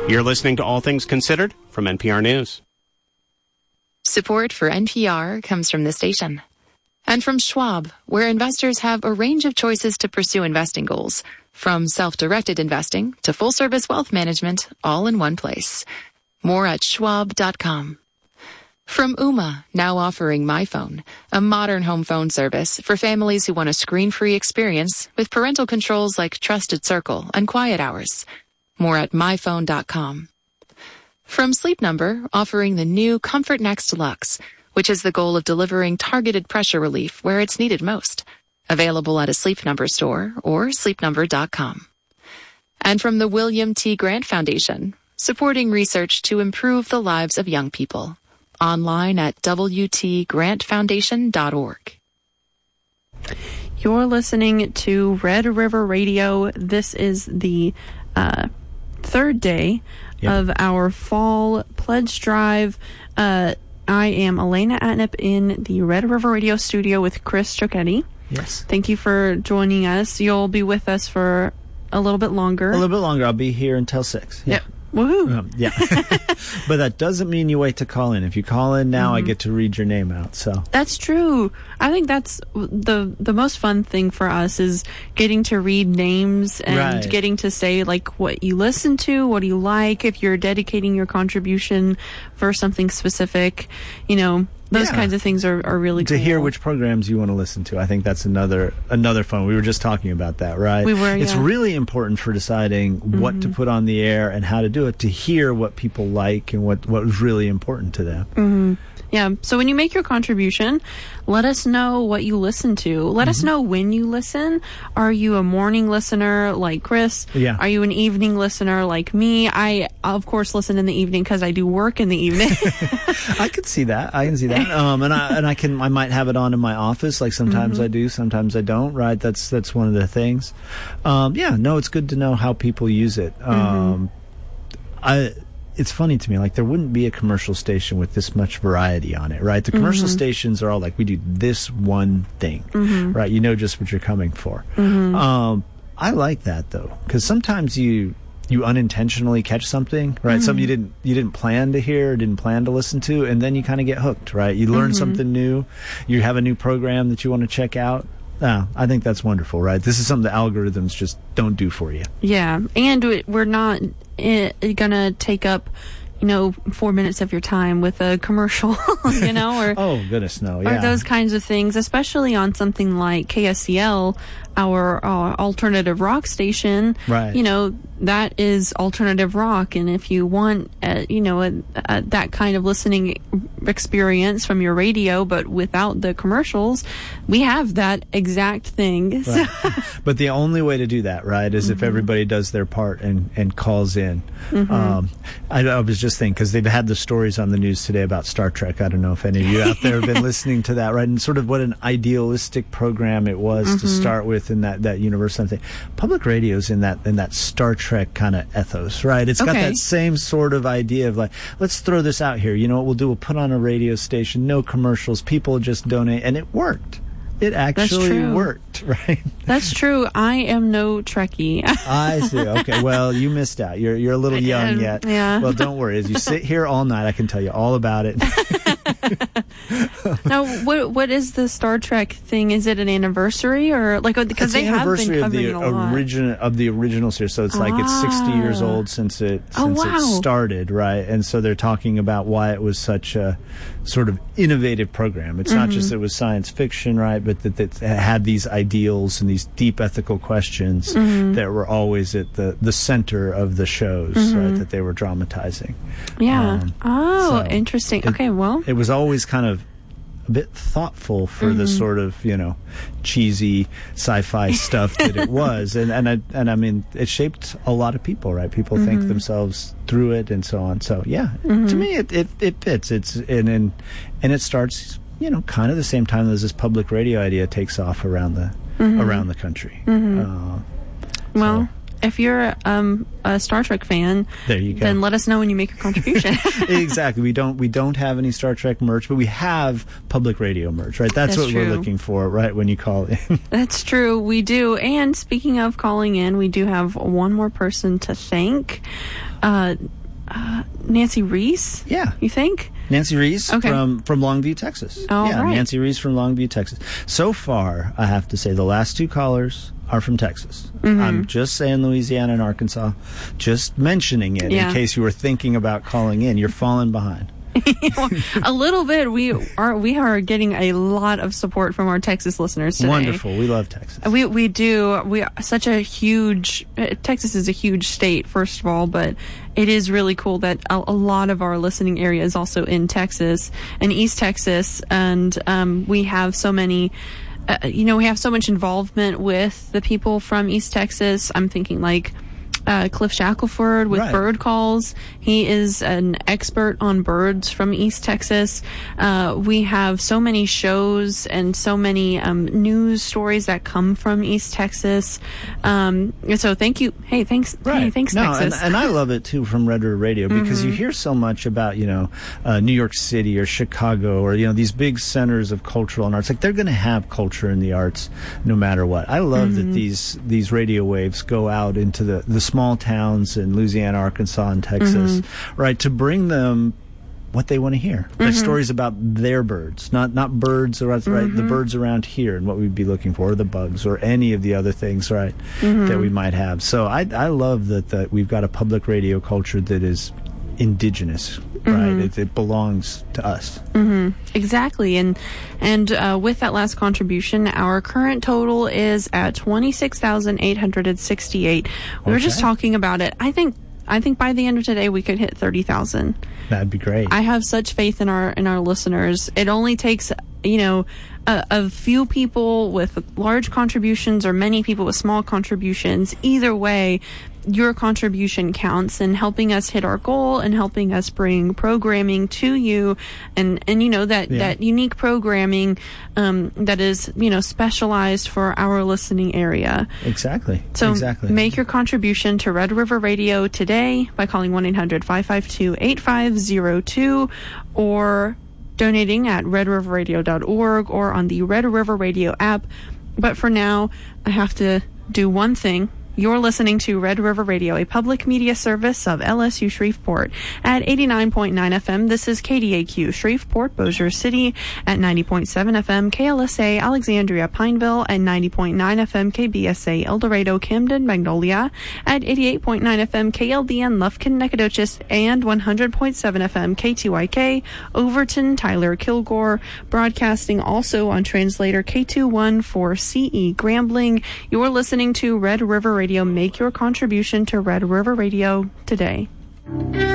You're listening to All Things Considered from NPR News. Support for NPR comes from the station. And from Schwab, where investors have a range of choices to pursue investing goals, from self-directed investing to full-service wealth management, all in one place. More at schwab.com. From Ooma, now offering MyPhone, a modern home phone service for families who want a screen-free experience with parental controls like Trusted Circle and Quiet Hours. More at myphone.com. From Sleep Number, offering the new Comfort Next Luxe, which has the goal of delivering targeted pressure relief where it's needed most. Available at a Sleep Number store or sleepnumber.com. And from the William T. Grant Foundation, supporting research to improve the lives of young people. Online at wtgrantfoundation.org. You're listening to Red River Radio. This is the third day of our fall pledge drive. I am Elena Atnip in the Red River Radio studio with Chris Ciocchetti. Yes. Thank you for joining us. You'll be with us for a little bit longer. A little bit longer. I'll be here until 6. Yeah. Yep. Woohoo. Yeah. But that doesn't mean you wait to call in. If you call in now, I get to read your name out. So that's true. I think that's the most fun thing for us is getting to read names and getting to say like what you listen to, what do you like, if you're dedicating your contribution for something specific, you know. Those kinds of things are really cool. To hear which programs you want to listen to. I think that's another fun. We were just talking about that, right? We were, It's really important for deciding what to put on the air and how to do it, to hear what people like and what was really important to them. Mm-hmm. Yeah. So when you make your contribution, let us know what you listen to. Let us know when you listen. Are you a morning listener like Chris? Yeah. Are you an evening listener like me? I, of course, listen in the evening because I do work in the evening. I can see that. I might have it on in my office. Like sometimes I do, sometimes I don't. Right. That's one of the things. It's good to know how people use it. It's funny to me, like there wouldn't be a commercial station with this much variety on it, right? The commercial stations are all like, we do this one thing, right? You know just what you're coming for. I like that though, because sometimes you unintentionally catch something, right? Something you didn't plan to hear, didn't plan to listen to, and then you kind of get hooked, right? You learn something new, you have a new program that you want to check out. I think that's wonderful, right? This is something the algorithms just don't do for you. Yeah, and we're not gonna take up 4 minutes of your time with a commercial, or oh goodness, no, yeah, or those kinds of things, especially on something like KSCL, our alternative rock station. Right. That is alternative rock, and if you want, that kind of listening experience from your radio, but without the commercials, we have that exact thing. Right. But the only way to do that, right, is if everybody does their part and calls in. I was just thinking, because they've had the stories on the news today about Star Trek. I don't know if any of you out there have been listening to that, right? And sort of what an idealistic program it was to start with in that universe. Something public radio's in that Star Trek kind of ethos, right? It's got that same sort of idea of like, let's throw this out here. You know what we'll do? We'll put on a radio station, no commercials, people just donate, and it worked. It actually worked, right? That's true. I am no Trekkie. I see. Okay. Well, you missed out. You're a little young yet. Yeah. Well, don't worry. As you sit here all night, I can tell you all about it. Now, what is the Star Trek thing? Is it an anniversary or like because they have been covering it a lot? Of the original series, so it's like it's 60 years old since it started, right? And so they're talking about why it was such a sort of innovative program. It's not just that it was science fiction, right, but that it had these ideals and these deep ethical questions that were always at the center of the shows, right, that they were dramatizing. Yeah. Interesting. Okay, well, it was always kind of a bit thoughtful for the sort of cheesy sci-fi stuff that it was, and I mean it shaped a lot of people, right? People think themselves through it and so on. So yeah, to me it fits. It's and it starts kind of the same time as this public radio idea takes off around the country. Well. If you're a Star Trek fan, there you go. Then let us know when you make your contribution. Exactly. We don't have any Star Trek merch, but we have public radio merch, right? That's what we're looking for, right, when you call in. That's true. We do. And speaking of calling in, we do have one more person to thank. Nancy Reese? Yeah. You think? Nancy Reese okay. from Longview, Texas. Oh, yeah, right. Nancy Reese from Longview, Texas. So far, I have to say, the last two callers are from Texas. Mm-hmm. I'm just saying Louisiana and Arkansas, just mentioning it in case you were thinking about calling in. You're falling behind. A little bit. We are getting a lot of support from our Texas listeners today. Wonderful. We love Texas. We do. We are such a huge. Texas is a huge state, first of all, but it is really cool that a lot of our listening area is also in Texas and East Texas, and we have so many. We have so much involvement with the people from East Texas. I'm thinking like Cliff Shackelford with right. Bird Calls. He is an expert on birds from East Texas. We have so many shows and so many news stories that come from East Texas. So thank you. Hey, thanks. Right. Hey, thanks, Texas. And I love it too from Red River Radio because you hear so much about New York City or Chicago or these big centers of cultural and arts. Like they're going to have culture and the arts no matter what. I love that these radio waves go out into the small towns in Louisiana, Arkansas, and Texas, right, to bring them what they want to hear. Like stories about their birds, not birds, right, the birds around here and what we'd be looking for, or the bugs, or any of the other things, right, that we might have. So I love that we've got a public radio culture that is indigenous, right? It belongs to us. Exactly. And with that last contribution, our current total is at 26,868. We were just talking about it. I think by the end of today we could hit 30,000. That'd be great. I have such faith in our listeners. It only takes a few people with large contributions or many people with small contributions. Either way, your contribution counts in helping us hit our goal and helping us bring programming to you, and that unique programming that is specialized for our listening area. Exactly. So exactly. Make your contribution to Red River Radio today by calling 1-800-552-8502 or donating at redriverradio.org or on the Red River Radio app. But for now, I have to do one thing. You're listening to Red River Radio, a public media service of LSU Shreveport at 89.9 FM. This is KDAQ, Shreveport, Bossier City at 90.7 FM, KLSA, Alexandria, Pineville at 90.9 FM, KBSA, El Dorado, Camden, Magnolia at 88.9 FM, KLDN, Lufkin, Nacogdoches, and 100.7 FM, KTYK, Overton, Tyler, Kilgore, broadcasting also on translator K214CE, Grambling. You're listening to Red River Radio. Make your contribution to Red River Radio today.